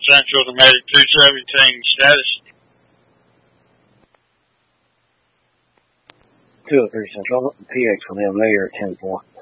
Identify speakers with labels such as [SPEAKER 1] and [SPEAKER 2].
[SPEAKER 1] Central to Medic 217 status.
[SPEAKER 2] 203 Central, PX will now layer at 10-4.